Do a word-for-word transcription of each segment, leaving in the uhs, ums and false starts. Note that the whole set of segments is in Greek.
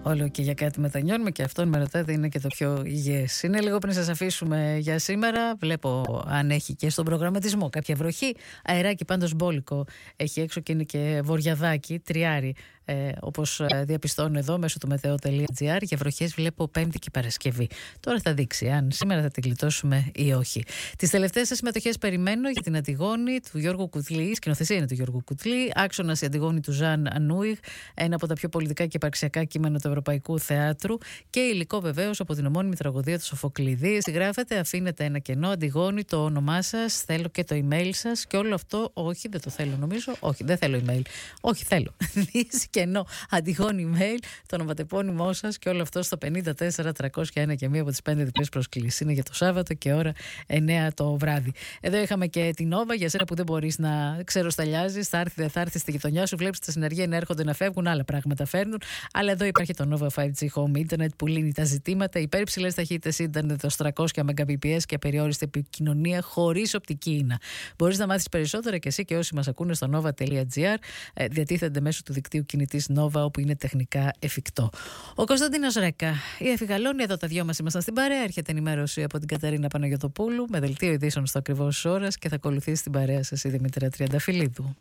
Όλο και για κάτι μετανιώνουμε και αυτό με ρωτάτε είναι και το πιο υγιές. Είναι λίγο πριν σας αφήσουμε για σήμερα. Βλέπω αν έχει και στον προγραμματισμό κάποια βροχή. Αεράκι πάντως μπόλικο έχει έξω και είναι και βοριαδάκι, τριάρι. Ε, όπως διαπιστώνω εδώ μέσω του μετεό τελεία τζι άρ, για βροχές βλέπω Πέμπτη και Παρασκευή. Τώρα θα δείξει αν σήμερα θα την γλιτώσουμε ή όχι. Τις τελευταίες συμμετοχές περιμένω για την Αντιγόνη του Γιώργου Κουτλή. Η σκηνοθεσία είναι του Γιώργου Κουτλή. Άξονας η Αντιγόνη του Ζαν Ανούιγ, ένα από τα πιο πολιτικά και υπαρξιακά κείμενα του Ευρωπαϊκού Θεάτρου. Και υλικό βεβαίως από την ομώνυμη τραγωδία του Σοφοκλειδή. Γράφετε, αφήνετε ένα κενό. Αντιγόνη, το όνομά σας, θέλω και το email σας και όλο αυτό. Όχι, δεν το θέλω νομίζω. Όχι, δεν θέλω email. Όχι, θέλω. Κενό, Αντιγόνη email, το ονοματεπώνυμό σας και όλο αυτό στο πενήντα τέσσερα τριακόσια ένα και μία από τις πέντε διπλές προσκλήσεις. Είναι για το Σάββατο και ώρα εννιά το βράδυ. Εδώ είχαμε και την Nova για σένα που δεν μπορείς να ξεροσταλιάζεις. Θα έρθει, δεν θα έρθει στη γειτονιά σου. Βλέπεις τα συνεργεία να έρχονται να φεύγουν, άλλα πράγματα φέρνουν. Αλλά εδώ υπάρχει το Nova φάιβ τζι Home Internet που λύνει τα ζητήματα. Υπέρυψηλες ταχύτητες ίντερνετ ως τριακόσια Mbps και απεριόριστη επικοινωνία χωρίς οπτική ίνα. Μπορείς να μάθεις περισσότερα και εσύ και όσοι μας ακούνε στο nova τελεία τζι άρ. Διατίθενται μέσω του δικτύου κινητής Nova, όπου είναι τεχνικά εφικτό. Ο Κωνσταντίνος Ρέκα, η Εφηγαλώνη, εδώ τα δυο μας ήμασταν στην παρέα. Έρχεται ενημέρωση από την Κατερίνα Παναγιωτοπούλου με δελτίο ειδήσεων στο ακριβώς ώρας και θα ακολουθήσει την παρέα σας η Δημήτρια Τριανταφυλλίδου.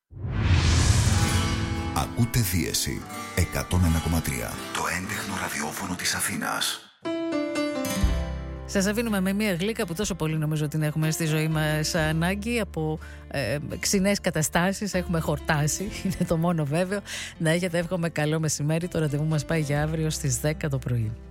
Ακούτε Δίεση εκατόν ένα κόμμα τρία, το έντεχνο ραδιόφωνο της Αθήνας. Σας αφήνουμε με μια γλύκα που τόσο πολύ νομίζω την έχουμε στη ζωή μας ανάγκη. Από ε, ξινές καταστάσεις έχουμε χορτάσει, είναι το μόνο βέβαιο. Να έχετε, εύχομαι καλό μεσημέρι. Το ραντεβού μας πάει για αύριο στις δέκα το πρωί.